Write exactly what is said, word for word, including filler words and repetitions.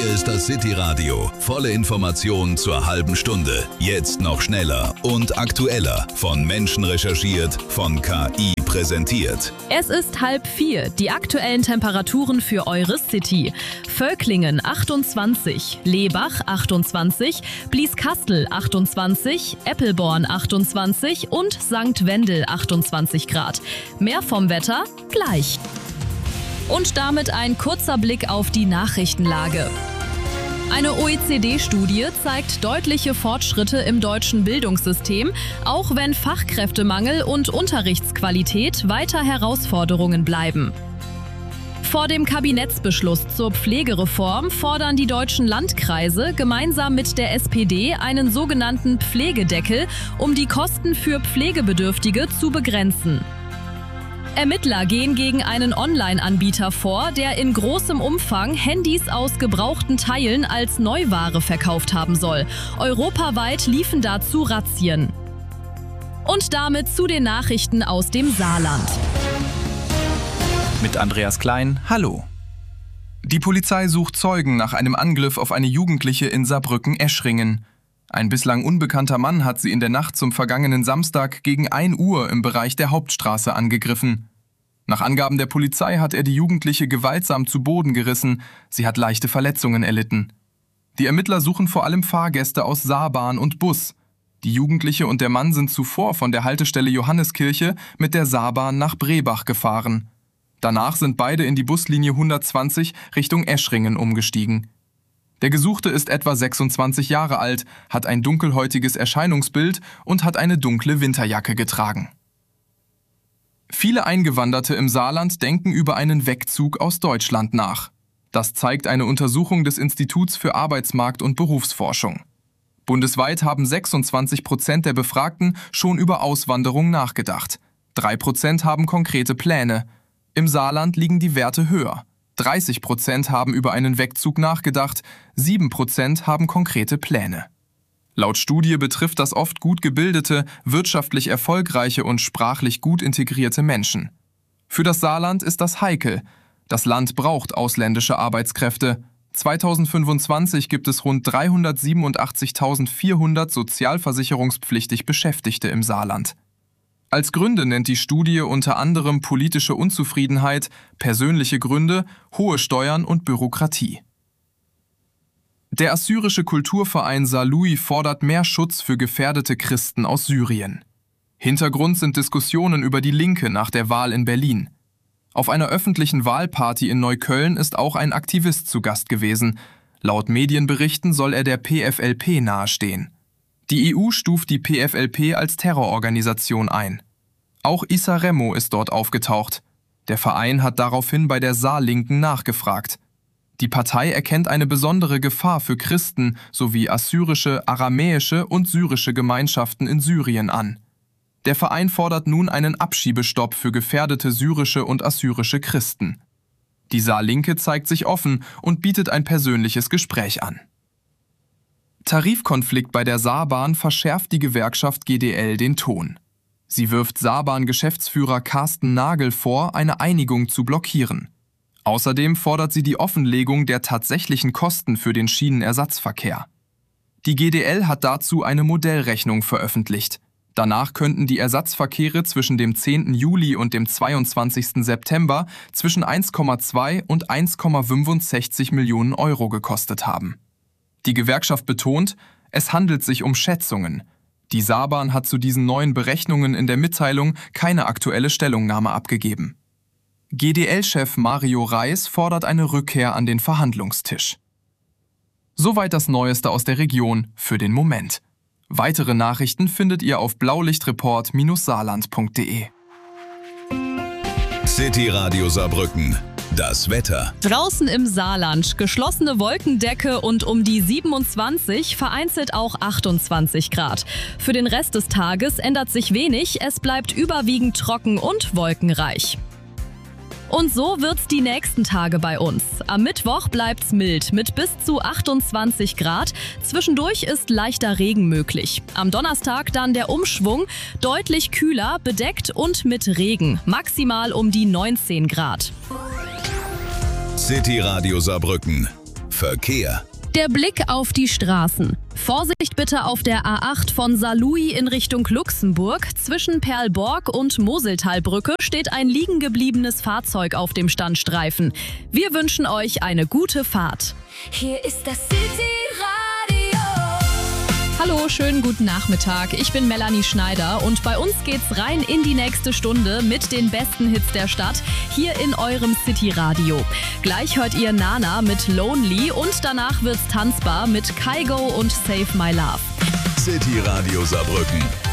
Hier ist das City Radio. Volle Informationen zur halben Stunde. Jetzt noch schneller und aktueller. Von Menschen recherchiert, von K I präsentiert. Es ist halb vier. Die aktuellen Temperaturen für eure City. Völklingen achtundzwanzig, Lebach achtundzwanzig, Blieskastel achtundzwanzig, Eppelborn achtundzwanzig und Sankt Wendel achtundzwanzig Grad. Mehr vom Wetter gleich. Und damit ein kurzer Blick auf die Nachrichtenlage. Eine O E C D-Studie zeigt deutliche Fortschritte im deutschen Bildungssystem, auch wenn Fachkräftemangel und Unterrichtsqualität weiter Herausforderungen bleiben. Vor dem Kabinettsbeschluss zur Pflegereform fordern die deutschen Landkreise gemeinsam mit der S P D einen sogenannten Pflegedeckel, um die Kosten für Pflegebedürftige zu begrenzen. Ermittler gehen gegen einen Online-Anbieter vor, der in großem Umfang Handys aus gebrauchten Teilen als Neuware verkauft haben soll. Europaweit liefen dazu Razzien. Und damit zu den Nachrichten aus dem Saarland. Mit Andreas Klein, hallo. Die Polizei sucht Zeugen nach einem Angriff auf eine Jugendliche in Saarbrücken-Eschringen. Ein bislang unbekannter Mann hat sie in der Nacht zum vergangenen Samstag gegen ein Uhr im Bereich der Hauptstraße angegriffen. Nach Angaben der Polizei hat er die Jugendliche gewaltsam zu Boden gerissen. Sie hat leichte Verletzungen erlitten. Die Ermittler suchen vor allem Fahrgäste aus Saarbahn und Bus. Die Jugendliche und der Mann sind zuvor von der Haltestelle Johanneskirche mit der Saarbahn nach Brebach gefahren. Danach sind beide in die Buslinie hundertzwanzig Richtung Eschringen umgestiegen. Der Gesuchte ist etwa sechsundzwanzig Jahre alt, hat ein dunkelhäutiges Erscheinungsbild und hat eine dunkle Winterjacke getragen. Viele Eingewanderte im Saarland denken über einen Wegzug aus Deutschland nach. Das zeigt eine Untersuchung des Instituts für Arbeitsmarkt- und Berufsforschung. Bundesweit haben sechsundzwanzig Prozent der Befragten schon über Auswanderung nachgedacht. drei Prozent haben konkrete Pläne. Im Saarland liegen die Werte höher. dreißig Prozent haben über einen Wegzug nachgedacht, sieben Prozent haben konkrete Pläne. Laut Studie betrifft das oft gut gebildete, wirtschaftlich erfolgreiche und sprachlich gut integrierte Menschen. Für das Saarland ist das heikel. Das Land braucht ausländische Arbeitskräfte. zweitausendfünfundzwanzig gibt es rund dreihundertsiebenundachtzigtausendvierhundert sozialversicherungspflichtig Beschäftigte im Saarland. Als Gründe nennt die Studie unter anderem politische Unzufriedenheit, persönliche Gründe, hohe Steuern und Bürokratie. Der assyrische Kulturverein Salui fordert mehr Schutz für gefährdete Christen aus Syrien. Hintergrund sind Diskussionen über die Linke nach der Wahl in Berlin. Auf einer öffentlichen Wahlparty in Neukölln ist auch ein Aktivist zu Gast gewesen. Laut Medienberichten soll er der P F L P nahestehen. Die E U stuft die P F L P als Terrororganisation ein. Auch Issa Remo ist dort aufgetaucht. Der Verein hat daraufhin bei der Saarlinken nachgefragt. Die Partei erkennt eine besondere Gefahr für Christen sowie assyrische, aramäische und syrische Gemeinschaften in Syrien an. Der Verein fordert nun einen Abschiebestopp für gefährdete syrische und assyrische Christen. Die Saarlinke zeigt sich offen und bietet ein persönliches Gespräch an. Tarifkonflikt bei der Saarbahn verschärft die Gewerkschaft G D L den Ton. Sie wirft Saarbahn-Geschäftsführer Carsten Nagel vor, eine Einigung zu blockieren. Außerdem fordert sie die Offenlegung der tatsächlichen Kosten für den Schienenersatzverkehr. Die G D L hat dazu eine Modellrechnung veröffentlicht. Danach könnten die Ersatzverkehre zwischen dem zehnten Juli und dem zweiundzwanzigsten September zwischen eins Komma zwei und eins Komma fünfundsechzig Millionen Euro gekostet haben. Die Gewerkschaft betont, es handelt sich um Schätzungen. Die Saarbahn hat zu diesen neuen Berechnungen in der Mitteilung keine aktuelle Stellungnahme abgegeben. G D L-Chef Mario Reis fordert eine Rückkehr an den Verhandlungstisch. Soweit das Neueste aus der Region für den Moment. Weitere Nachrichten findet ihr auf blaulichtreport Bindestrich saarland Punkt de. City Radio Saarbrücken. Das Wetter. Draußen im Saarland geschlossene Wolkendecke und um die siebenundzwanzig, vereinzelt auch achtundzwanzig Grad. Für den Rest des Tages ändert sich wenig, es bleibt überwiegend trocken und wolkenreich. Und so wird's die nächsten Tage bei uns. Am Mittwoch bleibt's mild mit bis zu achtundzwanzig Grad. Zwischendurch ist leichter Regen möglich. Am Donnerstag dann der Umschwung, deutlich kühler, bedeckt und mit Regen. Maximal um die neunzehn Grad. City Radio Saarbrücken. Verkehr. Der Blick auf die Straßen. Vorsicht bitte auf der A acht von Saarlouis in Richtung Luxemburg. Zwischen Perlborg und Moseltalbrücke steht ein liegen gebliebenes Fahrzeug auf dem Standstreifen. Wir wünschen euch eine gute Fahrt. Hier ist das City-Radio. Hallo, schönen guten Nachmittag. Ich bin Melanie Schneider und bei uns geht's rein in die nächste Stunde mit den besten Hits der Stadt hier in eurem City-Radio. Gleich hört ihr Nana mit Lonely und danach wird's tanzbar mit Kygo und Save My Love. City-Radio Saarbrücken.